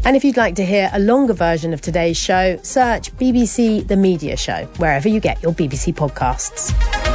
And if you'd like to hear a longer version of today's show, search BBC The Media Show, wherever you get your BBC podcasts.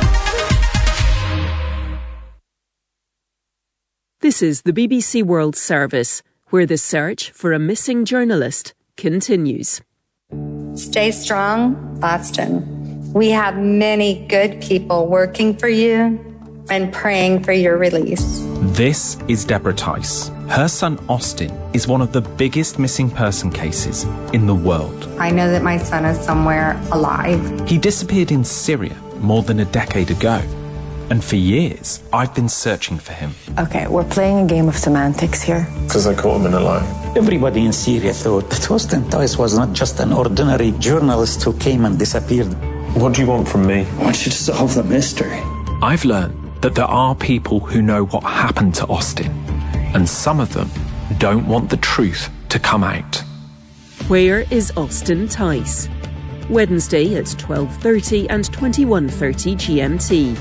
This is the BBC World Service, where the search for a missing journalist continues. Stay strong, Austin. We have many good people working for you and praying for your release. This is Deborah Tice. Her son Austin is one of the biggest missing person cases in the world. I know that my son is somewhere alive. He disappeared in Syria more than a decade ago. And for years, I've been searching for him. Okay, we're playing a game of semantics here. Because I caught him in a lie. Everybody in Syria thought that Austin Tice was not just an ordinary journalist who came and disappeared. What do you want from me? I want you to solve the mystery. I've learned that there are people who know what happened to Austin, and some of them don't want the truth to come out. Where is Austin Tice? Wednesday at 12:30 and 21:30 GMT.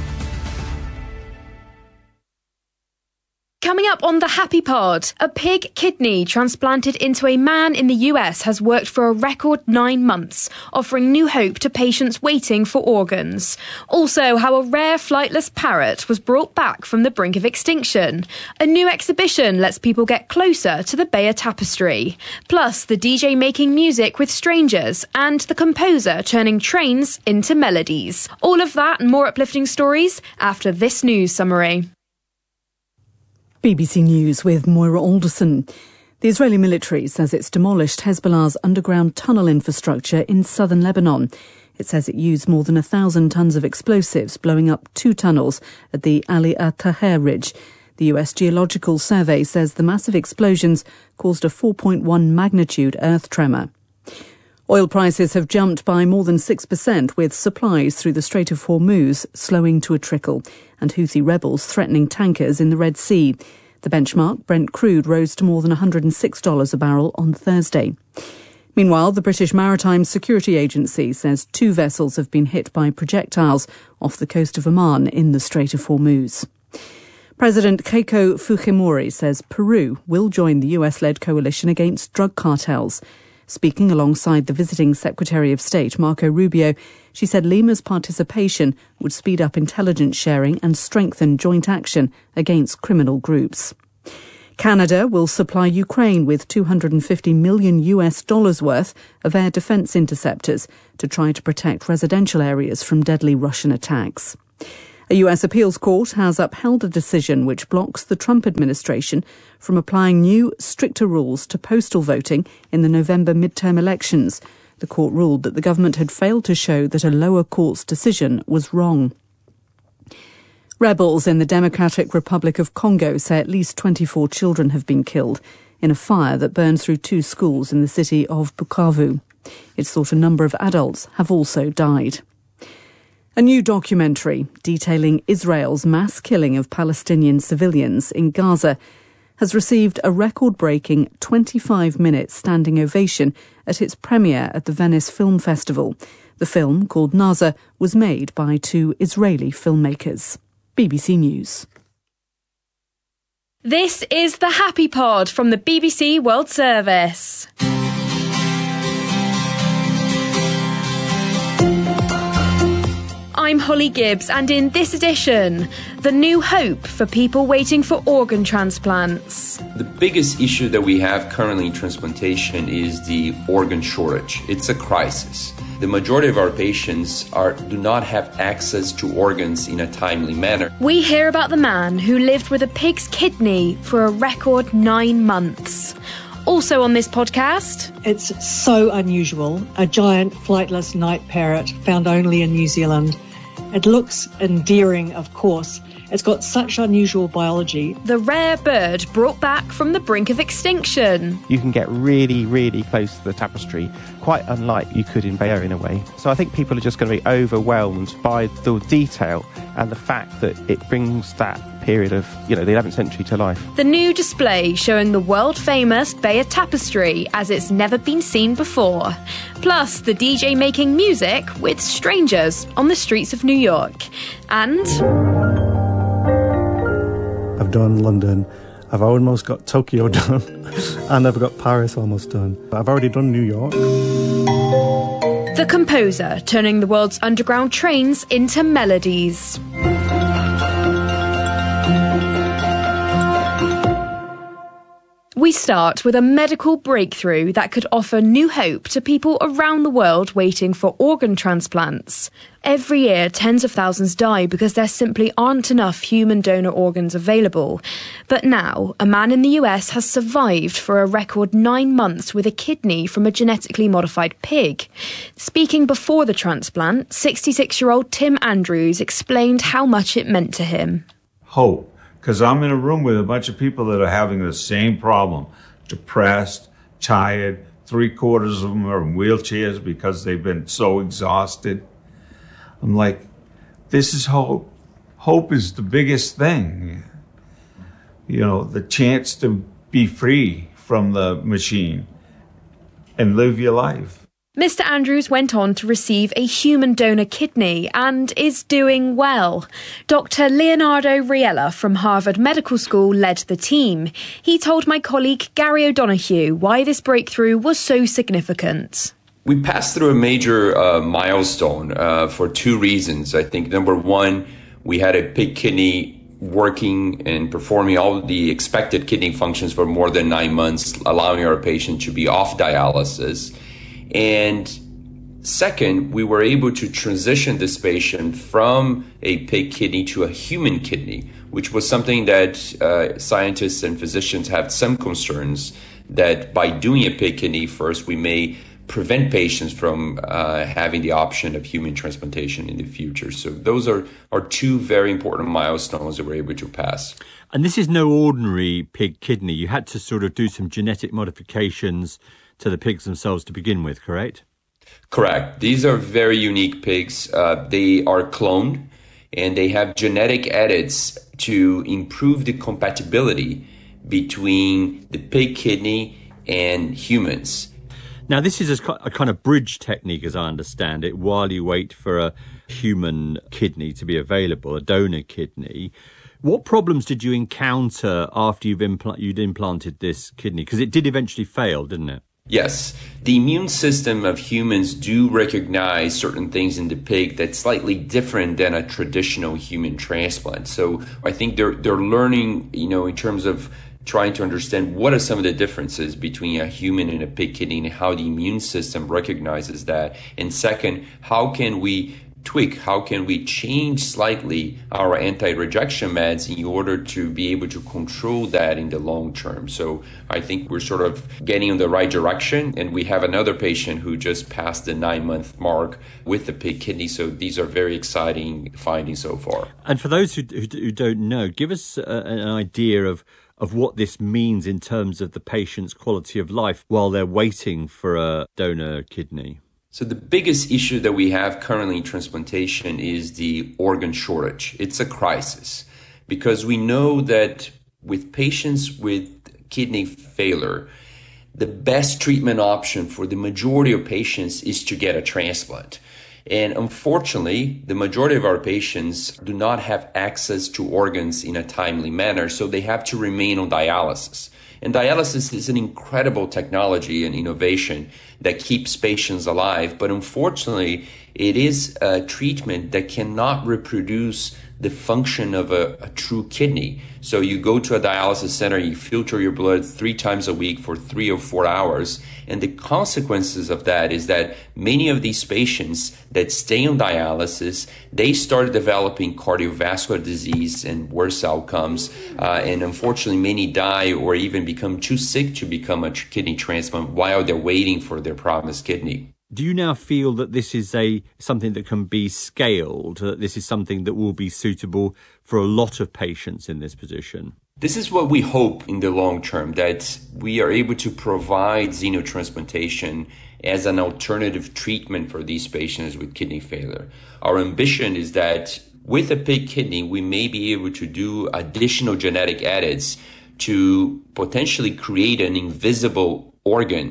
Coming up on the Happy Pod, a pig kidney transplanted into a man in the US has worked for a record 9 months, offering new hope to patients waiting for organs. Also, how a rare flightless parrot was brought back from the brink of extinction. A new exhibition lets people get closer to the Bayeux Tapestry. Plus, the DJ making music with strangers and the composer turning trains into melodies. All of that and more uplifting stories after this news summary. BBC News with Moira Alderson. The Israeli military says it's demolished Hezbollah's underground tunnel infrastructure in southern Lebanon. It says it used more than 1,000 tons of explosives, blowing up 2 tunnels at the Ali Taher Ridge. The US Geological Survey says the massive explosions caused a 4.1 magnitude earth tremor. Oil prices have jumped by more than 6%, with supplies through the Strait of Hormuz slowing to a trickle, and Houthi rebels threatening tankers in the Red Sea. The benchmark, Brent crude, rose to more than $106 a barrel on Thursday. Meanwhile, the British Maritime Security Agency says 2 vessels have been hit by projectiles off the coast of Oman in the Strait of Hormuz. President Keiko Fujimori says Peru will join the US-led coalition against drug cartels. Speaking alongside the visiting Secretary of State, Marco Rubio, she said Lima's participation would speed up intelligence sharing and strengthen joint action against criminal groups. Canada will supply Ukraine with $250 million worth of air defence interceptors to try to protect residential areas from deadly Russian attacks. A US appeals court has upheld a decision which blocks the Trump administration from applying new, stricter rules to postal voting in the November midterm elections. The court ruled that the government had failed to show that a lower court's decision was wrong. Rebels in the Democratic Republic of Congo say at least 24 children have been killed in a fire that burned through 2 schools in the city of Bukavu. It's thought a number of adults have also died. A new documentary detailing Israel's mass killing of Palestinian civilians in Gaza has received a record-breaking 25-minute standing ovation at its premiere at the Venice Film Festival. The film, called Naza, was made by 2 Israeli filmmakers. BBC News. This is the Happy Pod from the BBC World Service. I'm Holly Gibbs, and in this edition, the new hope for people waiting for organ transplants. The biggest issue that we have currently in transplantation is the organ shortage. It's a crisis. The majority of our patients do not have access to organs in a timely manner. We hear about the man who lived with a pig's kidney for a record 9 months. Also on this podcast... It's so unusual. A giant flightless night parrot found only in New Zealand. It looks endearing, of course. It's got such unusual biology. The rare bird brought back from the brink of extinction. You can get really, really close to the tapestry, quite unlike you could in Bayeux in a way. So I think people are just going to be overwhelmed by the detail and the fact that it brings that period of, the 11th century to life. The new display showing the world-famous Bayeux Tapestry as it's never been seen before. Plus, the DJ making music with strangers on the streets of New York. And... I've done London. I've almost got Tokyo done. And I've got Paris almost done. I've already done New York. The composer, turning the world's underground trains into melodies. We start with a medical breakthrough that could offer new hope to people around the world waiting for organ transplants. Every year, tens of thousands die because there simply aren't enough human donor organs available. But now, a man in the US has survived for a record 9 months with a kidney from a genetically modified pig. Speaking before the transplant, 66-year-old Tim Andrews explained how much it meant to him. Hope. Because I'm in a room with a bunch of people that are having the same problem. Depressed, tired, 3/4 of them are in wheelchairs because they've been so exhausted. I'm like, this is hope. Hope is the biggest thing. You know, the chance to be free from the machine and live your life. Mr. Andrews went on to receive a human donor kidney and is doing well. Dr. Leonardo Riella from Harvard Medical School led the team. He told my colleague Gary O'Donoghue why this breakthrough was so significant. We passed through a major milestone for 2 reasons. I think number one, we had a pig kidney working and performing all the expected kidney functions for more than 9 months, allowing our patient to be off dialysis. And second, we were able to transition this patient from a pig kidney to a human kidney, which was something that scientists and physicians have some concerns that by doing a pig kidney first, we may prevent patients from having the option of human transplantation in the future. So those are 2 very important milestones that we're able to pass. And this is no ordinary pig kidney. You had to sort of do some genetic modifications to the pigs themselves to begin with, correct? Correct. These are very unique pigs. They are cloned and they have genetic edits to improve the compatibility between the pig kidney and humans. Now, this is a kind of bridge technique, as I understand it, while you wait for a human kidney to be available, a donor kidney. What problems did you encounter after you'd implanted this kidney? Because it did eventually fail, didn't it? Yes. The immune system of humans do recognize certain things in the pig that's slightly different than a traditional human transplant. So I think they're learning, in terms of trying to understand what are some of the differences between a human and a pig kidney and how the immune system recognizes that. And second, how can we tweak, how can we change slightly our anti-rejection meds in order to be able to control that in the long term. So I think we're sort of getting in the right direction, and we have another patient who just passed the 9-month mark with the pig kidney. So these are very exciting findings so far. And for those who don't know, give us an idea of what this means in terms of the patient's quality of life while they're waiting for a donor kidney. So the biggest issue that we have currently in transplantation is the organ shortage. It's a crisis because we know that with patients with kidney failure, the best treatment option for the majority of patients is to get a transplant. And unfortunately, the majority of our patients do not have access to organs in a timely manner, so they have to remain on dialysis. And dialysis is an incredible technology and innovation that keeps patients alive. But unfortunately, it is a treatment that cannot reproduce the function of a true kidney. So you go to a dialysis center, you filter your blood 3 times a week for 3 or 4 hours. And the consequences of that is that many of these patients that stay on dialysis, they start developing cardiovascular disease and worse outcomes. And unfortunately, many die or even become too sick to become a kidney transplant while they're waiting for their promised kidney. Do you now feel that this is something that can be scaled, that this is something that will be suitable for a lot of patients in this position? This is what we hope in the long term, that we are able to provide xenotransplantation as an alternative treatment for these patients with kidney failure. Our ambition is that with a pig kidney, we may be able to do additional genetic edits to potentially create an invisible organ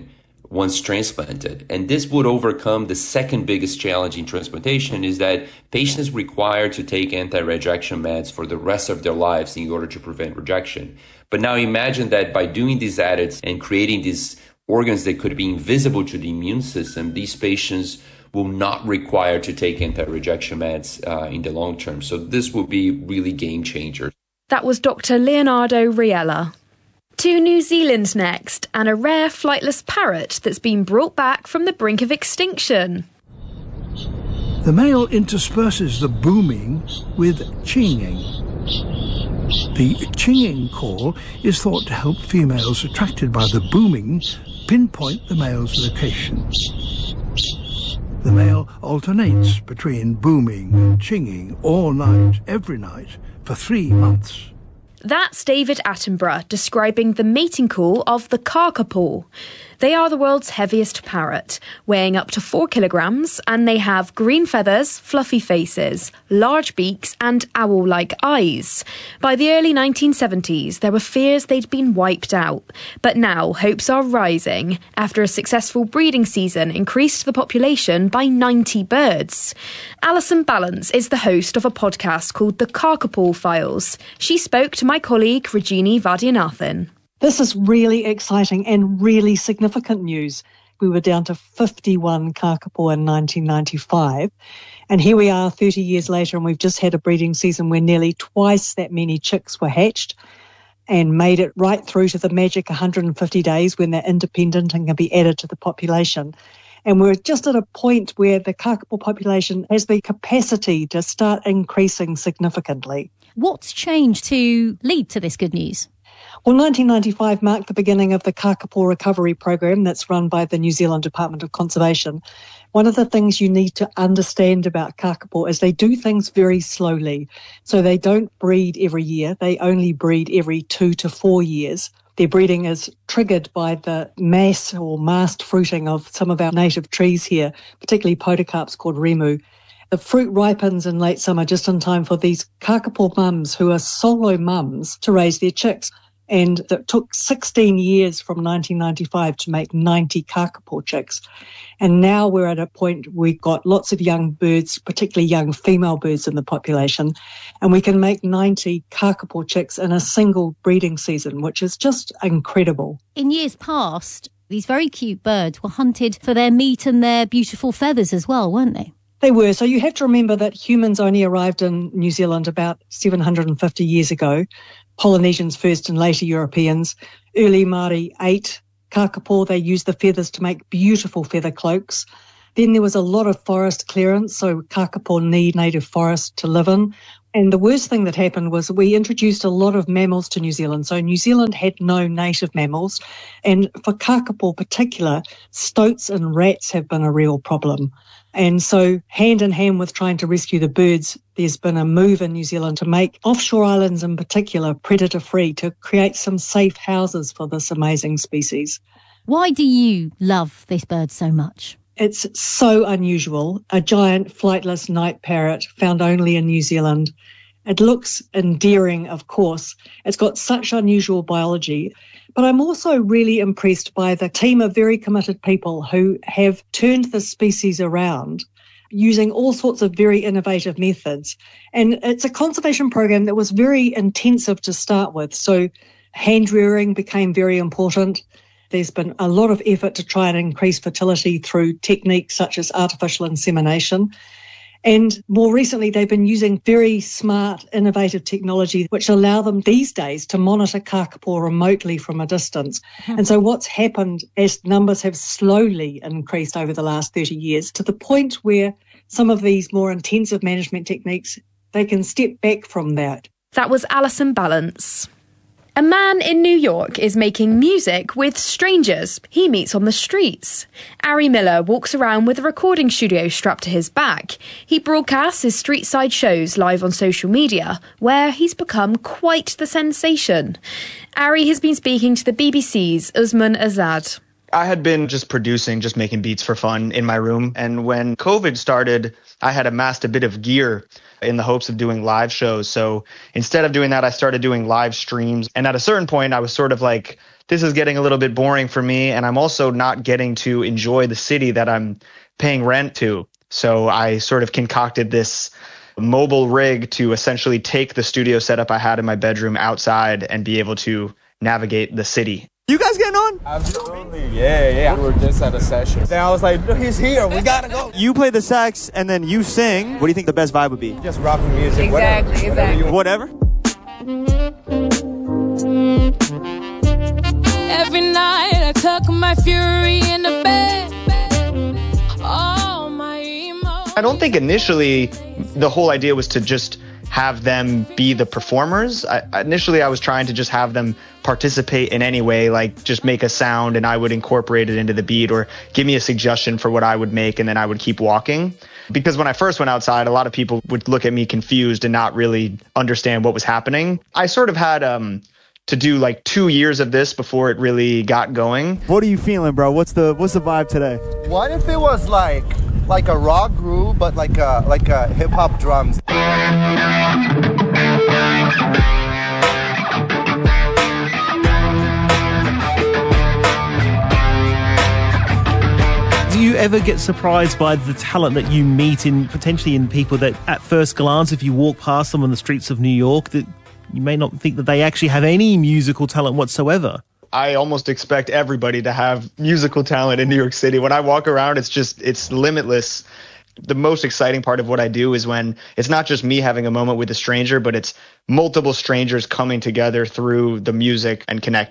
once transplanted. And this would overcome the second biggest challenge in transplantation, is that patients require to take anti-rejection meds for the rest of their lives in order to prevent rejection. But now imagine that by doing these edits and creating these organs that could be invisible to the immune system, these patients will not require to take anti-rejection meds in the long term. So this will be really game changer. That was Dr. Leonardo Riella. To New Zealand next, and a rare flightless parrot that's been brought back from the brink of extinction. The male intersperses the booming with chinging. The chinging call is thought to help females attracted by the booming pinpoint the male's location. The male alternates between booming and chinging all night, every night, for 3 months. That's David Attenborough describing the mating call of the kakapo. They are the world's heaviest parrot, weighing up to 4 kilograms, and they have green feathers, fluffy faces, large beaks and owl-like eyes. By the early 1970s, there were fears they'd been wiped out. But now hopes are rising after a successful breeding season increased the population by 90 birds. Alison Ballance is the host of a podcast called The Kakapo Files. She spoke to my colleague Rajini Vaidyanathan. This is really exciting and really significant news. We were down to 51 kakapo in 1995, and here we are 30 years later, and we've just had a breeding season where nearly twice that many chicks were hatched and made it right through to the magic 150 days when they're independent and can be added to the population. And we're just at a point where the kakapo population has the capacity to start increasing significantly. What's changed to lead to this good news? Well, 1995 marked the beginning of the Kakapo Recovery Program that's run by the New Zealand Department of Conservation. One of the things you need to understand about kakapo is they do things very slowly. So they don't breed every year. They only breed every 2 to 4 years. Their breeding is triggered by the mass or mast fruiting of some of our native trees here, particularly podocarps called remu. The fruit ripens in late summer just in time for these kakapo mums who are solo mums to raise their chicks. And it took 16 years from 1995 to make 90 kakapo chicks. And now we're at a point we've got lots of young birds, particularly young female birds in the population, and we can make 90 kakapo chicks in a single breeding season, which is just incredible. In years past, these very cute birds were hunted for their meat and their beautiful feathers as well, weren't they? They were. So you have to remember that humans only arrived in New Zealand about 750 years ago. Polynesians first and later Europeans. Early Māori ate kakapo. They used the feathers to make beautiful feather cloaks. Then there was a lot of forest clearance, so kakapo need native forest to live in. And the worst thing that happened was we introduced a lot of mammals to New Zealand. So New Zealand had no native mammals. And for kakapo in particular, stoats and rats have been a real problem. And so hand in hand with trying to rescue the birds, there's been a move in New Zealand to make offshore islands in particular predator-free, to create some safe houses for this amazing species. Why do you love this bird so much? It's so unusual. A giant flightless night parrot found only in New Zealand. It looks endearing, of course. It's got such unusual biology. But I'm also really impressed by the team of very committed people who have turned the species around using all sorts of very innovative methods. And it's a conservation program that was very intensive to start with. So hand rearing became very important. There's been a lot of effort to try and increase fertility through techniques such as artificial insemination. And more recently, they've been using very smart, innovative technology which allow them these days to monitor kakapo remotely from a distance. And so what's happened as numbers have slowly increased over the last 30 years to the point where some of these more intensive management techniques, they can step back from that. That was Alison Ballance. A man in New York is making music with strangers he meets on the streets. Ari Miller walks around with a recording studio strapped to his back. He broadcasts his street-side shows live on social media, where he's become quite the sensation. Ari has been speaking to the BBC's Usman Azad. I had been just producing, just making beats for fun in my room. And when COVID started, I had amassed a bit of gear in the hopes of doing live shows. So instead of doing that, I started doing live streams. And at a certain point, I was sort of like this is getting a little bit boring for me, and I'm also not getting to enjoy the city that I'm paying rent to. So I sort of concocted this mobile rig to essentially take the studio setup I had in my bedroom outside and be able to navigate the city. You guys getting on? Absolutely. Yeah. We were just at a session. Then I was like, no, he's here. We gotta go. You play the sax and then you sing. What do you think the best vibe would be? Just rocking music. Exactly. Whatever? Every night I tuck my fury in the bed. All my emo. I don't think initially the whole idea was to just have them be the performers. Initially, I was trying to just have them participate in any way, like just make a sound and I would incorporate it into the beat or give me a suggestion for what I would make and then I would keep walking. Because when I first went outside, a lot of people would look at me confused and not really understand what was happening. I sort of had to do like 2 years of this before it really got going. What are you feeling, bro? What's the vibe today? What if it was like a rock groove, but like a hip hop drums? Do you ever get surprised by the talent that you meet potentially in people that at first glance, if you walk past them on the streets of New York, that you may not think that they actually have any musical talent whatsoever? I almost expect everybody to have musical talent in New York City. When I walk around, it's limitless. The most exciting part of what I do is when it's not just me having a moment with a stranger, but it's multiple strangers coming together through the music and connecting.